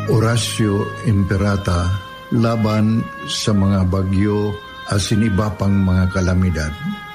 Horacio Imperata laban sa mga bagyo asin iba pang mga kalamidad.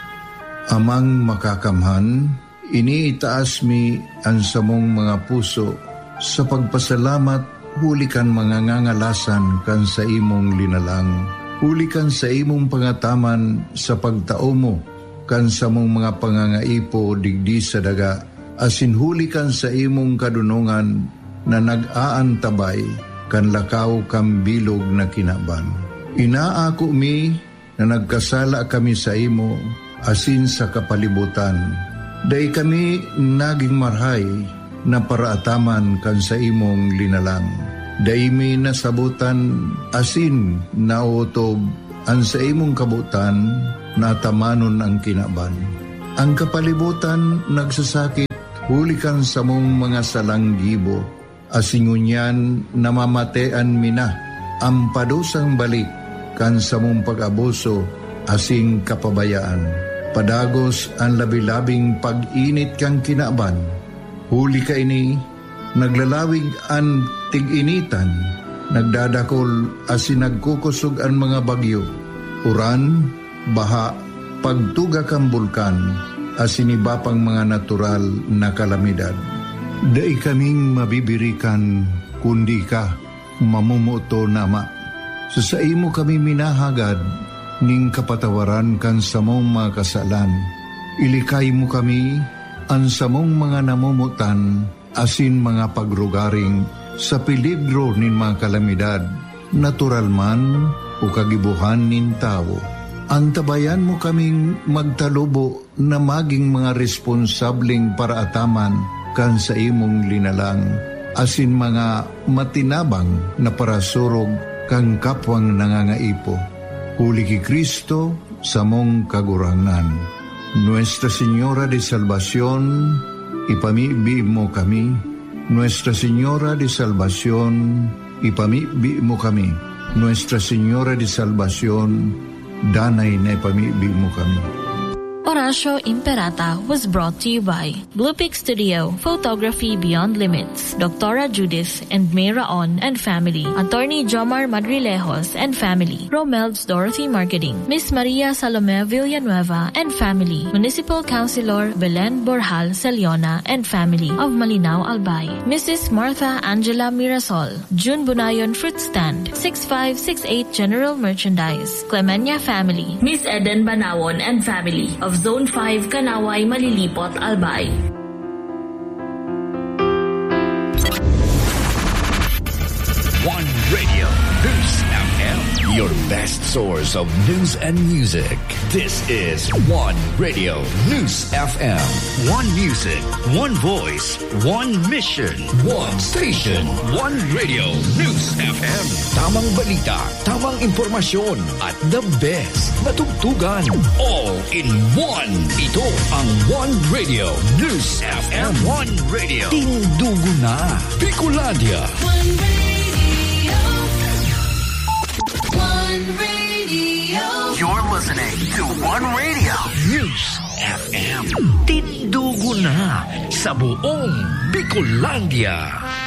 Amang makakamhan, iniitaas mi ang samong mga puso sa pagpasalamat, hulikan mga ngangalasan kan sa imong linalang. Hulikan sa imong pangataman sa pagtao mo, kan sa mong mga pangangaipo digdi sa daga, asin hulikan sa imong kadunungan na nag-aantabay, kan lakaw kam bilog na kinaban. Inaako mi na nagkasala kami sa imo, asin sa kapalibutan. Day kami naging marhay na paraataman kan sa imong linalang. Day mi nasabutan asin nautob ang sa imong kabutan na tamanon ang kinaban. Ang kapalibutan nagsasakit, hulikan sa mong mga salanggibo, asingunyan namamatean mi na ang padusang balik kan sa mong pag-abuso asing kapabayaan. Padagos ang labi-labing pag-init kang kinaban. Huli ka ini, naglalawig ang tig-initan, nagdadakol asin nagkukusog ang mga bagyo. Uran, baha, pagtuga kang bulkan, asin iba pang mga natural na kalamidad. Dai kaming mabibirikan, kundi ka, mamumuto nama. Sa imo kami minahagad, ning kapatawaran kan samong mga kasalan. Ilikay mo kami, ang samong mga namumutan, asin mga pagrugaring, sa peligro nin mga kalamidad, natural man o kagibuhan nin tao. Antabayan mo kaming magtalubo na maging mga responsableng paraataman kan sa imong linalang, asin mga matinabang na parasurog kang kapwang nangangaipo. Huli ki Kristo sa mong kagurangan. Nuestra Señora de Salvación, ipamibi mo kami. Nuestra Señora de Salvación, ipamibi mo kami. Nuestra Señora de Salvación, danay na ipamibi mo kami. Horacio Imperata was brought to you by Blue Pig Studio, Photography Beyond Limits, Dr. Judith and Mayra On and family, Attorney Jomar Madrilejos and family, Romel's Dorothy Marketing, Miss Maria Salome Villanueva and family, Municipal Councilor Belen Borjal Celiona and family of Malinao Albay, Mrs. Martha Angela Mirasol, June Bunayon Fruit Stand, 6568 General Merchandise, Clemenya family, Miss Eden Banawon and family of Zone 5, Kanaway, Malilipot, Albay. One Radio, News FM, your best source of news and music. This is One Radio, News FM. One music, one voice, one mission, one station, one Radio, News FM. Tamang balita, tamang impormasyon, at the best na tugtugan. All in one. Ito ang One Radio, News FM. One Radio. Tindugo na. Bicolandia. One Radio. One Radio. You're listening to One Radio, News FM. Tindugo na sa buong Bicolandia.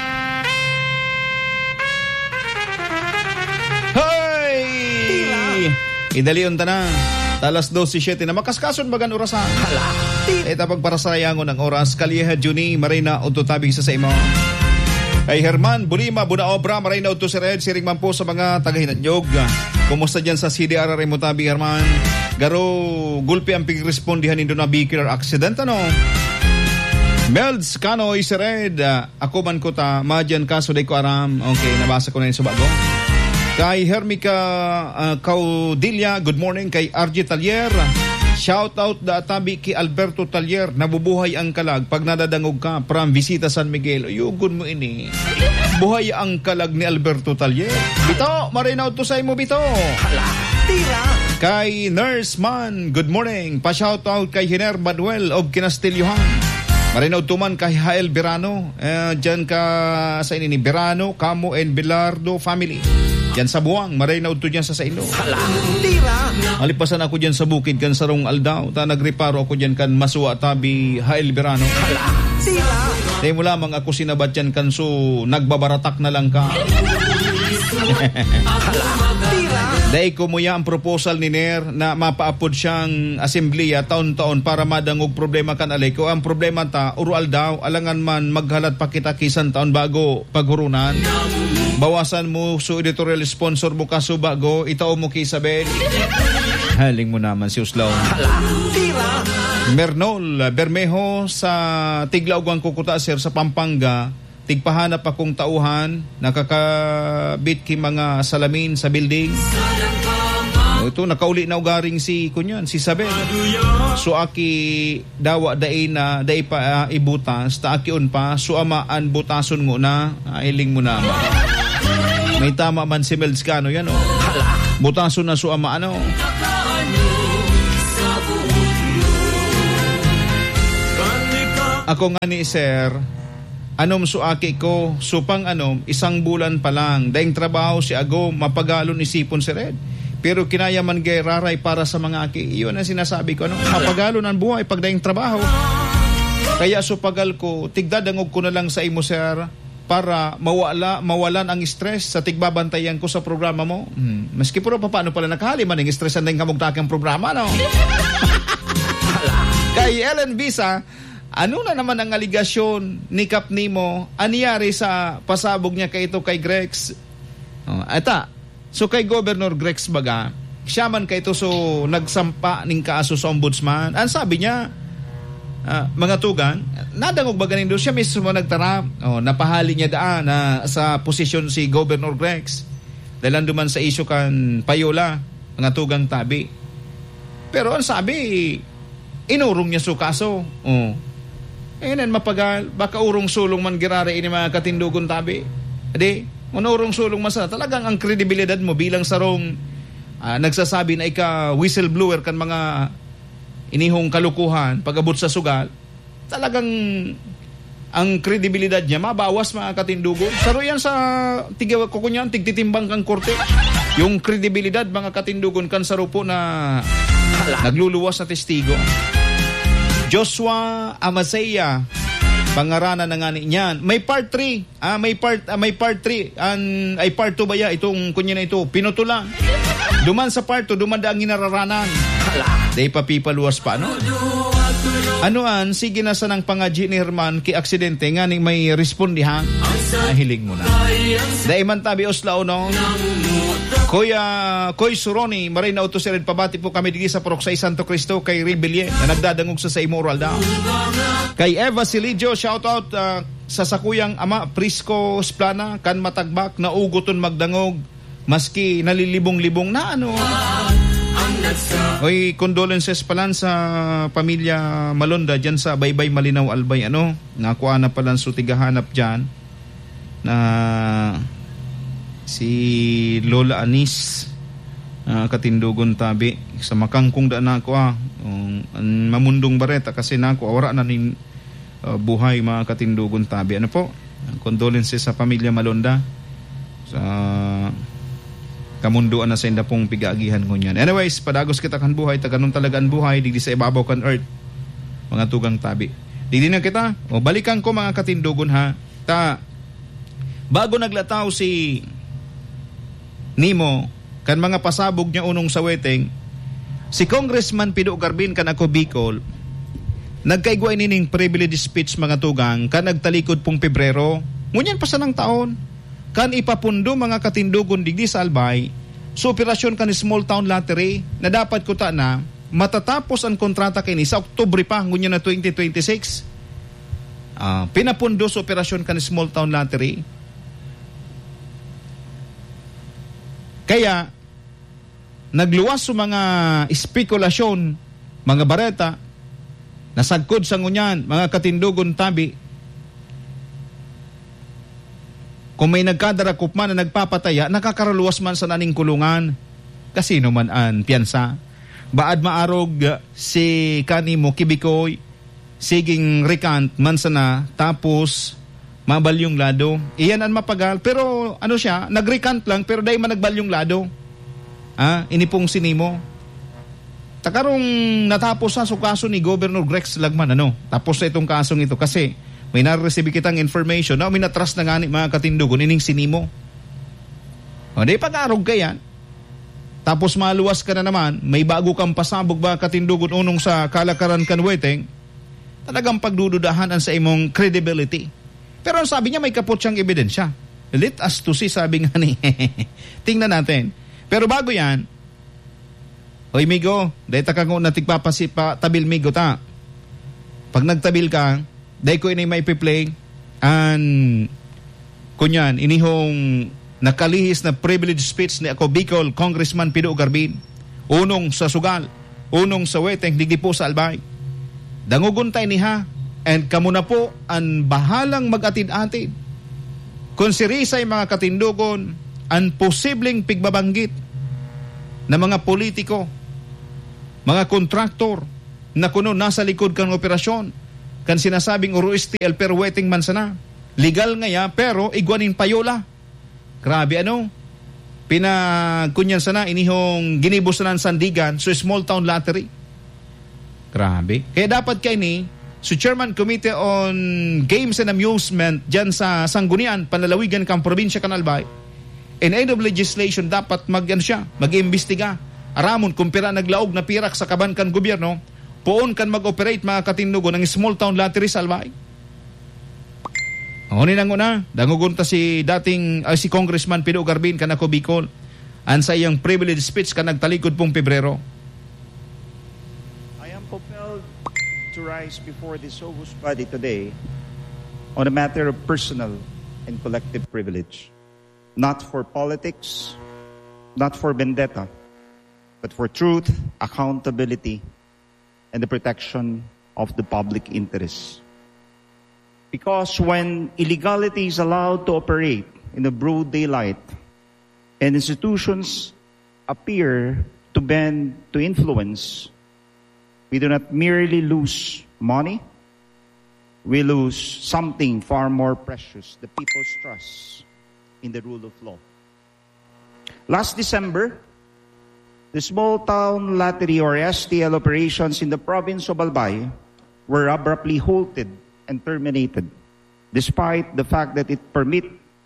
Hey! Idalion ta na. Alas 12:07 na makaskason bagan orasan. Hala. Eta pagparasayangon ang oras Kalyeha Juni Marina Utotabi sa imo. Kay Herman Bulima Buna Obra Marina Uto Sired siring man po sa mga tagahinatnyog. Kumusta dyan sa CDR Remotabi Herman? Garo gulpi ang pigrespondihan nindo na vehicular accident ano? Melds Kanoy Sired ako man ko ta madyan kaso day ko aram. Okay, nabasa ko na yun sa bago. Kay Hermika Caudilia, good morning. Kay RJ Talier, shout out da tabi kay Alberto Talier, nabubuhay ang kalag pag nadadangog ka from Visita San Miguel. Ayugon mo ini. Buhay ang kalag ni Alberto Talier. Bito, marinaw to sa imo Bito. Hala, tira. Kay Nurse Man, good morning. Pa-shout out kay Hiner Manuel of Kinastilyohan. Marinaw tuman kay Hael Berano. Diyan ka sa ini ni Berano, Camo and Bilardo family. Diyan sa Buwang, marinaw to diyan sa ilo. Hala, tira. Alipasan ako diyan sa bukid kan Sarong Aldao. Ta nagreparo ako diyan kan Masua Tabi Hael Berano. Hala, tira. Dahil mo lamang ako sinabadyan kanso nagbabaratak na lang ka. Dahil kumuya ang proposal ni Ner na mapaapod siyang asembleya taon-taon para madangog problema kan alay ko. Ang problema ta, urual daw, alangan man maghalat pa kita kisan taon bago paghurunan. Bawasan mo so editorial sponsor mo kaso bago, itao mo kay Isabel. Haling mo naman si Uslaw. Mernol Bermejo sa Tiglaugang Kukuta sir sa Pampanga. Tigpahanap akong tauhan, nakakabit ki mga salamin sa building. Ito, nakauli na ugaring si kunyan, si Isabel. So aki dawa dai na dai pa ibutas, ta aki pa so amaan butason mo na, ailing mo naman. May tama man si Melskano yan, oh. Butason na so ama ano. Ako nga ni sir, anom suaki ko, supang anom, isang bulan pa lang, daing trabaho si Ago, mapagalon isipon si Red. Pero kinayaman gay raray para sa mga aki. Iyon ang sinasabi ko, ano? Mapagalon ang buhay pag daing trabaho. Kaya supagal ko, tigdadangog ko na lang sa imo sir, para mawalan ang stress sa tigbabantayan ko sa programa mo. Maski pero paano pala nakahali man ang stress ang kamugtakang programa, no? Kay Ellen Visa, ano na naman ang aligasyon ni Kap Nimo anyari sa pasabog niya kay ito kay Grex? So kay Governor Grex baga, siya man kay ito so nagsampa ning kaso sa ombudsman. Ang sabi niya, mga tugang, nadangog ba ganin doon siya mismo nagtara, napahali niya daan na sa posisyon si Governor Grex. Dahil duman sa isyo kan Payola, mga tugang tabi. Pero ang sabi, inurong niya so kaso. Ayun, mapagal, baka urong sulong man girare ini mga katindugon tabi. Adi, urong sulong man sa talagang ang kredibilidad mo bilang sarong nagsasabi na ika whistleblower kan mga inihong kalukuhan pag-abot sa sugal, talagang ang kredibilidad niya mabawas mga katindugon. Saro yan sa tigtitimbang kang korte. Yung kredibilidad mga katindugon kan saro po na nagluluwas na testigo. Joshua Amasaya, pangaranan na nga niyan. May part 3. May part 3. Ay part 2 ba ya? Itong kunya na ito. Pinutula. Duman sa part 2, dumanda ang inararanan. Day papipaluwas pa, no? Anoan, sige na sa nang pangadji ni Herman ki aksidente nga ni may respondihan. Hiling mo na. Day man tabi Oslao, no? Koy Suroni, maray na utos rin pabati po kami digi sa Poroksay Santo Cristo kay Rilbilye na nagdadangog sa immoral daw. Kay Eva Silidio, shout out sa sakuyang ama Prisco Splana kan matagbak na uguton magdangog maski nalilibong-libong na ano. Oy, condolences palan sa pamilya Malonda dyan sa Baybay Malinaw Albay, ano, nakuha na palan so tigahanap dyan na si Lola Anis katindugon tabi sa makangkong da na ako mamundong bareta kasi na ako awara na nin buhay mga katindugon tabi. Ano po, condolences sa pamilya Malonda sa kamunduan na sa inda pong pigaagihan ko niyan. Anyways, padagos kita kan buhay, taganong talaga ang buhay, digdi sa ibabaw kan earth, mga tugang tabi. Digdi na kita, balikan ko mga katindugon ha, bago naglataw si Nimo, kan mga pasabog niya unong sa weteng, si Congressman Pido Garbin kan ako Bicol, nagkaigway nining privilege speech mga tugang, kan nagtalikod pong Pebrero, ngunyan pa sa ng taon, kan ipapundo mga katindugon digdi sa Albay so operasyon kan small town lottery na dapat kuta na matatapos ang kontrata kini sa Oktubre pa ngunya na 2026. Pinapundo sa operasyon kan small town lottery. Kaya nagluwas sa mga espekulasyon, mga bareta nasagkod sa ngunyan mga katindugon tabi. Kung may nagkadarakop man na nagpapataya, nakakaraluwas man sa naning kulungan. Kasino man ang piyansa. Baad maarog si kanimo Kibikoy, siging recant man sana, tapos mabalyong lado. Iyan ang mapagal. Pero ano siya, nagrecant lang, pero dahil man nagbalyong lado. Inipong sinimo. Takarong natapos sa kaso ni Governor Grex Lagman, ano? Tapos sa itong kasong ito kasi May nareceive kitang information na minatras na nga ni mga katindugon ining sinimo. O di pag-arog ka yan. Tapos maluwas ka na naman, may bago kang pasabog ba katindugon unong sa kalakaran kanweteng, talagang pagdududahan sa imong credibility. Pero ang sabi niya may kapot siyang ebidensya. Let us to see, sabi nga ni. Tingnan natin. Pero bago yan, hoy migo, dahil ta kang natigpapasi pa tabil migo ta. Pag nagtabil ka, dahil ko inay maipi-play, kunyan, inihong nakalihis na privilege speech ni ako Bicol, Congressman Pido Garbin. Unong sa sugal, unong sa weteng, digdi po sa albay. Dangugon tayo niha, and kamo na po ang bahalang mag-atid-atid. Kung sirisay mga katindugon, ang posibleng pigbabanggit na mga politiko, mga kontraktor na kuno nasa likod kang operasyon, kan sinasabing uruisti el perweting man sana. Legal nga ya, pero igwanin payola. Grabe ano? Pinagkunyan sana inihong ginibos na ng sandigan so small town lottery. Grabe. Kaya dapat kay ni so Chairman Committee on Games and Amusement dyan sa Sanggunian, Panlalawigan kang probinsya Kanalbay. In aid of legislation, dapat mag-imbestiga. Aramon, kung pira naglaog na pirak sa kaban kan gobyerno, poon kan mag-operate mga katindugo ng small town lottery sa Albay. Ang unin ang una, dangugon ta si Congressman Pido Garbin kan ako Bicol. An sa iyang privilege speech kan nagtalikod pong Pebrero. I am compelled to rise before this august body today on a matter of personal and collective privilege. Not for politics, not for vendetta, but for truth, accountability, and the protection of the public interest. Because when illegality is allowed to operate in the broad daylight and institutions appear to bend to influence, we do not merely lose money, we lose something far more precious, the people's trust in the rule of law. Last December, the small town lottery or STL operations in the province of Albay were abruptly halted and terminated, despite the fact that its permit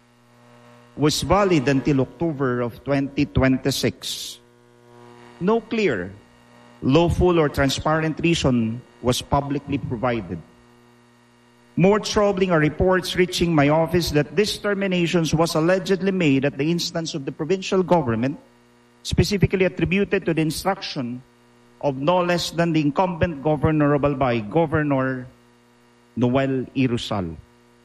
was valid until October of 2026. No clear, lawful, or transparent reason was publicly provided. More troubling are reports reaching my office that this termination was allegedly made at the instance of the provincial government, specifically attributed to the instruction of no less than the incumbent governor of Albay, Governor Noel Irusal.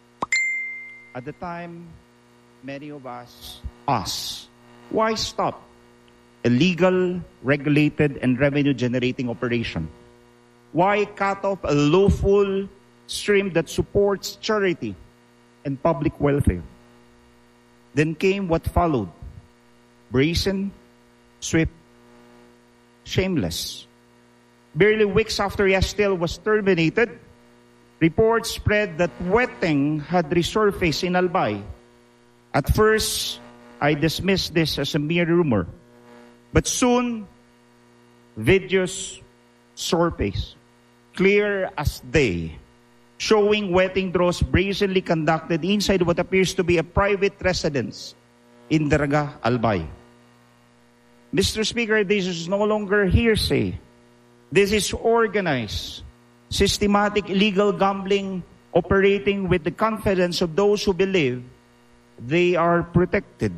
At the time, many of us asked, why stop a legal, regulated, and revenue-generating operation? Why cut off a lawful stream that supports charity and public welfare? Then came what followed: brazen, swift, shameless. Barely weeks after STL was terminated, reports spread that wetting had resurfaced in Albay. At first, I dismissed this as a mere rumor. But soon, videos surfaced, clear as day, showing wetting draws brazenly conducted inside what appears to be a private residence in Daraga, Albay. Mr. Speaker, this is no longer hearsay. This is organized, systematic illegal gambling operating with the confidence of those who believe they are protected.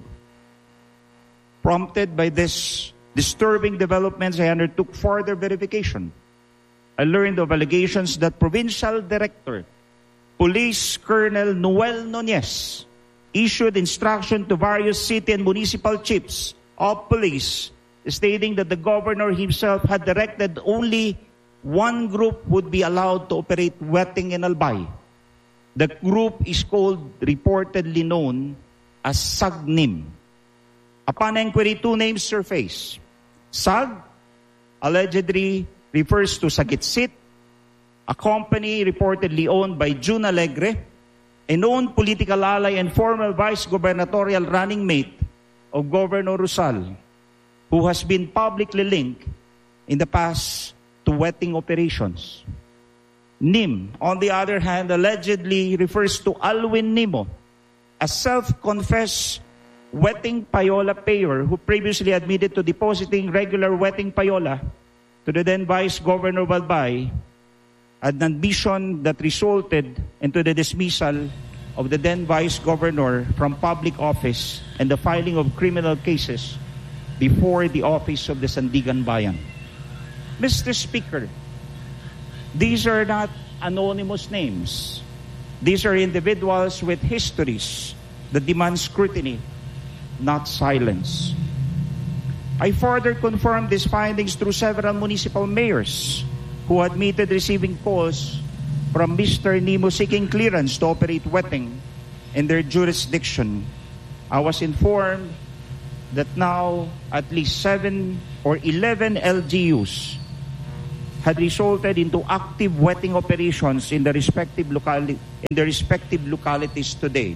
Prompted by this disturbing developments, I undertook further verification. I learned of allegations that Provincial Director, Police Colonel Noel Nunez, issued instruction to various city and municipal chiefs of police stating that the governor himself had directed only one group would be allowed to operate wetting in Albay. The group is reportedly known as SAGNIM. Upon inquiry, two names surfaced. SAG allegedly refers to Sagitsit, a company reportedly owned by June Alegre, a known political ally and former vice gubernatorial running mate of Governor Rusal, who has been publicly linked in the past to wetting operations. Nim, on the other hand, allegedly refers to Alwin Nimo, a self-confessed wetting payola payer who previously admitted to depositing regular wetting payola to the then Vice Governor Balbay, an ambition that resulted into the dismissal of the then Vice Governor from public office and the filing of criminal cases before the office of the Sandigan Bayan. Mr. Speaker, these are not anonymous names. These are individuals with histories that demand scrutiny, not silence. I further confirmed these findings through several municipal mayors who admitted receiving calls from Mr. Nimo seeking clearance to operate wetting in their jurisdiction. I was informed that now at least 7 or 11 LGUs had resulted into active wetting operations in the respective localities today.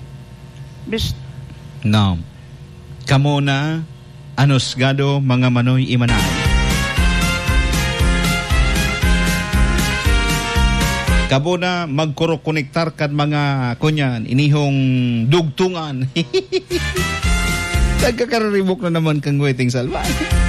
No. Kamo na anosgado mga manoy imanay. Kabo na magkoro-konektar kad mga kunyan inihong dugtungan. Nagkakararibok na naman kang wetting salva.